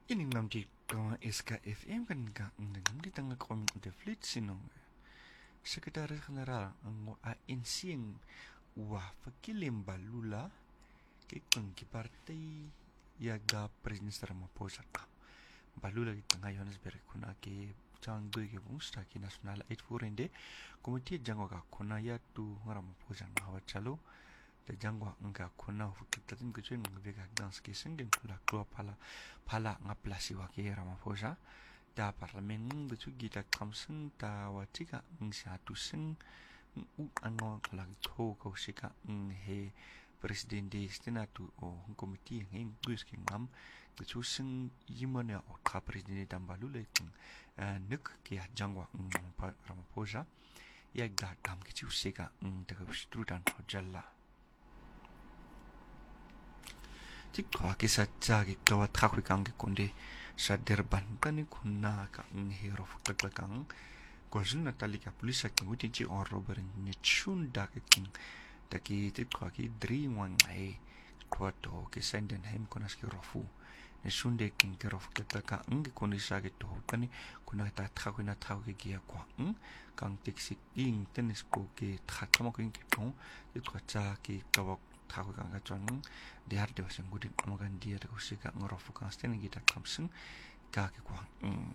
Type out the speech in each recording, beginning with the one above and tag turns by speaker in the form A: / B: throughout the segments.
A: Ini namdi kawan SKFM kan ka namdi tanga kom de fleet sinong Sekretaris General ang ANC ang wa fakilim balula ke kung ki partai yaga Presiden Ramaphosa ka balula ki tanga Johannesburg kuna ke chang doi ke bungsta ki nasional 84 komite jangwa ka kuna ya tu Ramaphosa na hawa chalo da jangwa nga kuna fukitatin ko chen ng vega dans ke singen kula klo pala nga plasi wa ke Ramaphosa da parlamen de tu gita kamsen ta watika ng sa tu sing u ango kala to ko sika he presidente stenatu o komite ngin dus ke ngam de tu sing yimana o ka presidente dambalule nek ke jangwa Ramaphosa ya ga dam ke tu sika de ko strudan hojalla Tikwa kisa jagi kawa takwi kang kundi sa derban kani kuna kang hero fakta kang kwazul natali ka polisa kang uti ji on robber ni chunda king taki tikwa ki dream one ai kwato ki senden hem kuna ski rofu ni sunde king ki rofu fakta kang kundi sa ki to kani kuna ta takwi na takwi ki kwa kang tiksi ing tenis ko ki takama ko ing ki pon tikwa cha ki kawa tahu kang kacang di hari dewasa gudi makan dia de kusika ngorofu kang sten kita kamseng ka ke kwang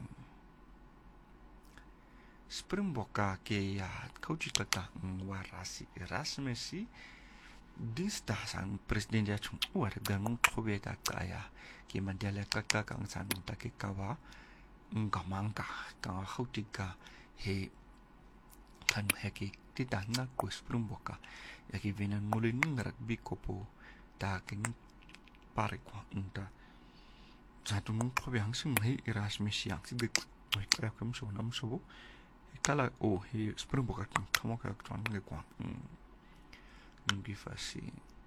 A: Springbok ka ke ya kauci kata warasi erasmesi dinsta sang presiden dia chung war ganung khobe ta kaya ke mandiala kaka kang san ta ke kawa ngamangka kang khautika he kan heki titana ko Springbok ka yaki venan mulin rugby kopo ta king pare kwa unta satu nung khobe hangsing mai Erasmus yang sibik oi kaya kam so nam so kala o he Springbok ka kamo ka twan nge kwa ngi fasi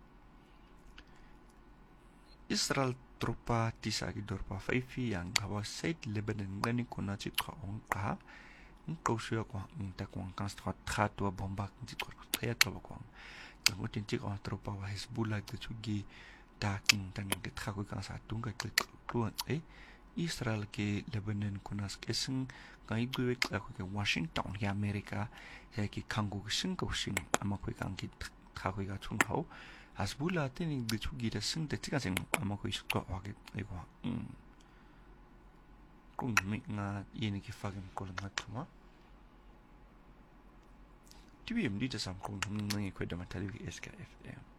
A: Israel tropa tisagi dorpa faifi yang gawa said Lebanon ngani kona chikha onka ngkosyo kwa ta kwa kanstrat khatwa bomba chikha kaya ka kwa Kemudian jika orang terupa wa Hezbollah itu juga taking dan kita kau kan satu nggak keluar Israel ke Lebanon kunas keseng kai gue aku ke Washington ya Amerika ya ke kanggo keseng kau sing ama kau kan kita kau kan chung hau Hezbollah tu ni dia juga dah seng detik kan ama kau isu kau agak ego kung nga ini ke fagem kau ngat cuma TVM di dasam kung ngi kweda matali SKFM